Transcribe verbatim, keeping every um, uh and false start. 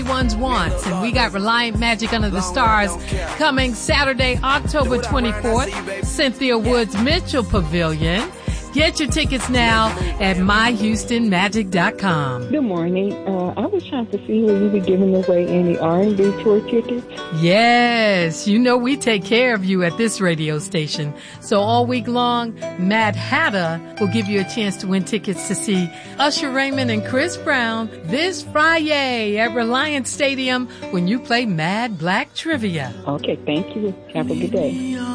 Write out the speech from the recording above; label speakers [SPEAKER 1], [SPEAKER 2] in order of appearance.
[SPEAKER 1] everyone's wants. And we got Reliant Magic Under the Stars coming Saturday, October twenty-fourth, Cynthia Woods Mitchell Pavilion. Get your tickets now at my houston magic dot com.
[SPEAKER 2] Good morning. Uh, I was trying to see whether you were giving away any R and B tour tickets.
[SPEAKER 1] Yes, you know we take care of you at this radio station. So all week long, Matt Hatter will give you a chance to win tickets to see Usher Raymond and Chris Brown this Friday at Reliant Stadium when you play Mad Black Trivia.
[SPEAKER 2] Okay, thank you. Have a good day.